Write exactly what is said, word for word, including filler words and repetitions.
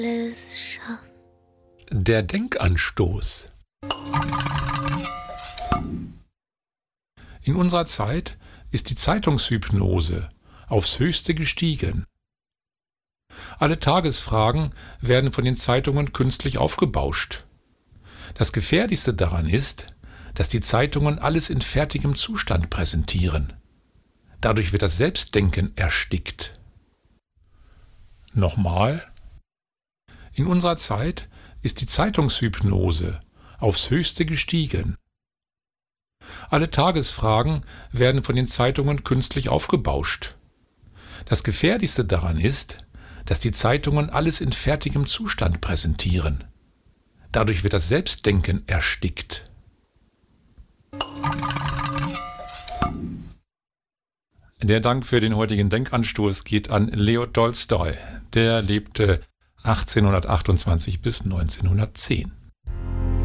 alles schafft. Der Denkanstoß. In unserer Zeit ist die Zeitungshypnose aufs Höchste gestiegen. Alle Tagesfragen werden von den Zeitungen künstlich aufgebauscht. Das Gefährlichste daran ist, dass die Zeitungen alles in fertigem Zustand präsentieren. Dadurch wird das Selbstdenken erstickt. Nochmal. In unserer Zeit ist die Zeitungshypnose aufs Höchste gestiegen. Alle Tagesfragen werden von den Zeitungen künstlich aufgebauscht. Das Gefährlichste daran ist, dass die Zeitungen alles in fertigem Zustand präsentieren. Dadurch wird das Selbstdenken erstickt. Der Dank für den heutigen Denkanstoß geht an Leo Tolstoi. Der lebte achtzehnhundertachtundzwanzig bis neunzehnhundertzehn.